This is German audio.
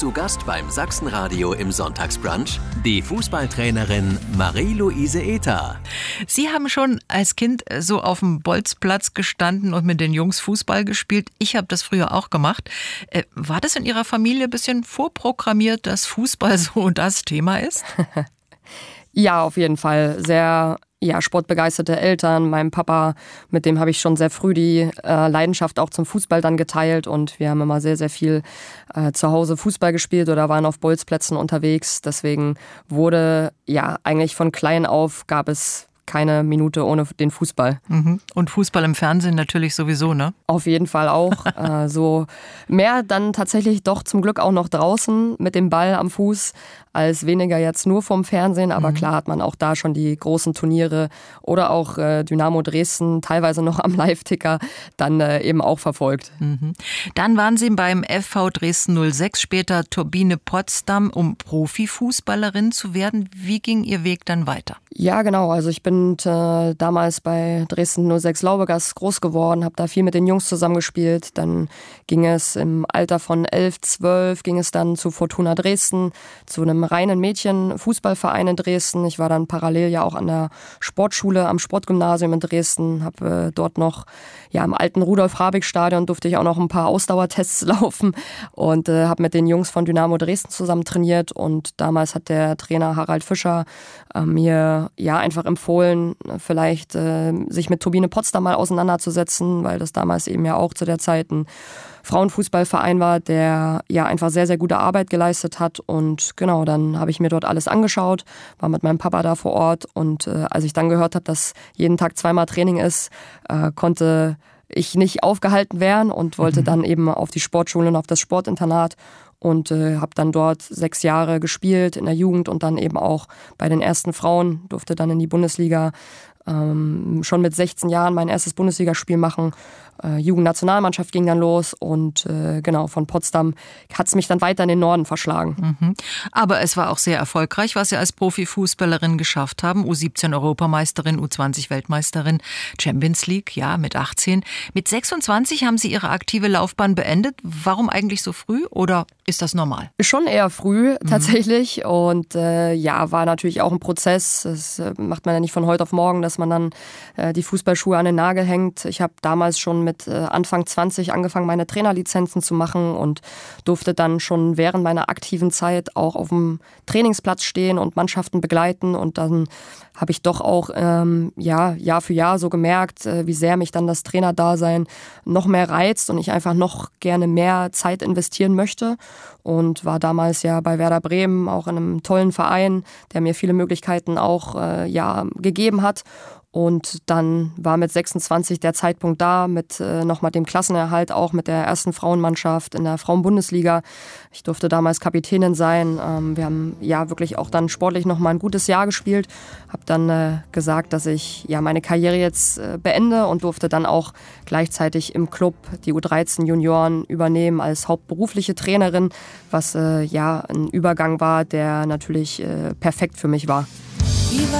Zu Gast beim Sachsenradio im Sonntagsbrunch die Fußballtrainerin Marie-Louise Ether. Sie haben schon als Kind so auf dem Bolzplatz gestanden und mit den Jungs Fußball gespielt. Ich habe das früher auch gemacht. War das in Ihrer Familie ein bisschen vorprogrammiert, dass Fußball so das Thema ist? Ja, auf jeden Fall. Sehr sportbegeisterte Eltern. Meinem Papa, mit dem habe ich schon sehr früh die Leidenschaft auch zum Fußball dann geteilt und wir haben immer sehr, sehr viel zu Hause Fußball gespielt oder waren auf Bolzplätzen unterwegs. Deswegen wurde eigentlich von klein auf gab es keine Minute ohne den Fußball. Und Fußball im Fernsehen natürlich sowieso, ne? Auf jeden Fall auch. So mehr dann tatsächlich doch zum Glück auch noch draußen mit dem Ball am Fuß, als weniger jetzt nur vom Fernsehen. Aber klar hat man auch da schon die großen Turniere oder auch Dynamo Dresden, teilweise noch am Live-Ticker, dann eben auch verfolgt. Dann waren Sie beim FV Dresden 06, später Turbine Potsdam, um Profifußballerin zu werden. Wie ging Ihr Weg dann weiter? Ja, genau. Also ich bin damals bei Dresden 06 Laubegas groß geworden, habe da viel mit den Jungs zusammengespielt. Dann ging es im Alter von 11, 12, ging es dann zu Fortuna Dresden, zu einem reinen Mädchen-Fußballverein in Dresden. Ich war dann parallel ja auch an der Sportschule, am Sportgymnasium in Dresden, habe dort noch im alten Rudolf-Habig-Stadion durfte ich auch noch ein paar Ausdauertests laufen und habe mit den Jungs von Dynamo Dresden zusammen trainiert. Und damals hat der Trainer Harald Fischer mir einfach empfohlen, vielleicht sich mit Turbine Potsdam mal auseinanderzusetzen, weil das damals eben ja auch zu der Zeit ein Frauenfußballverein war, der einfach sehr, sehr gute Arbeit geleistet hat. Und genau, dann habe ich mir dort alles angeschaut, war mit meinem Papa da vor Ort. Und als ich dann gehört habe, dass jeden Tag zweimal Training ist, konnte ich nicht aufgehalten werden und wollte dann eben auf die Sportschule und auf das Sportinternat. Und habe dann dort 6 Jahre gespielt in der Jugend und dann eben auch bei den ersten Frauen, durfte dann in die Bundesliga schon mit 16 Jahren mein erstes Bundesligaspiel machen. Jugendnationalmannschaft ging dann los und von Potsdam hat es mich dann weiter in den Norden verschlagen. Aber es war auch sehr erfolgreich, was Sie als Profifußballerin geschafft haben. U17-Europameisterin, U20-Weltmeisterin, Champions League, mit 18. Mit 26 haben Sie Ihre aktive Laufbahn beendet. Warum eigentlich so früh oder ist das normal? Schon eher früh tatsächlich und war natürlich auch ein Prozess. Das macht man ja nicht von heute auf morgen, dass man dann die Fußballschuhe an den Nagel hängt. Ich habe damals schon mit Anfang 20 angefangen, meine Trainerlizenzen zu machen und durfte dann schon während meiner aktiven Zeit auch auf dem Trainingsplatz stehen und Mannschaften begleiten. Und dann habe ich doch auch Jahr für Jahr so gemerkt, wie sehr mich dann das Trainerdasein noch mehr reizt und ich einfach noch gerne mehr Zeit investieren möchte. Und war damals bei Werder Bremen auch in einem tollen Verein, der mir viele Möglichkeiten auch gegeben hat. Und dann war mit 26 der Zeitpunkt da, mit nochmal dem Klassenerhalt, auch mit der ersten Frauenmannschaft in der Frauenbundesliga. Ich durfte damals Kapitänin sein. Wir haben wirklich auch dann sportlich nochmal ein gutes Jahr gespielt. Habe dann gesagt, dass ich meine Karriere jetzt beende und durfte dann auch gleichzeitig im Club die U13 Junioren übernehmen als hauptberufliche Trainerin, was ein Übergang war, der natürlich perfekt für mich war.